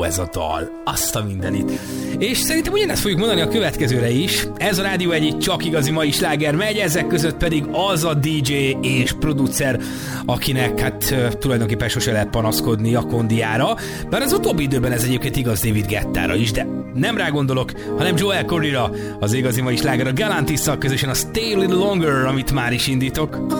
jó ez a dal. Azt a mindenit. És szerintem ugyanezt fogjuk mondani a következőre is. Ez a Rádió Egy csak igazi mai sláger megy, ezek között pedig az a DJ és producer, akinek hát tulajdonképpen sose lehet panaszkodni a kondiára. Bár az utóbbi időben ez egyébként igaz David Guettára is, de nem rá gondolok, hanem Joel Corryra, az igazi mai sláger a Galantisszal közösen a Stay a Little Longer, amit már is indítok.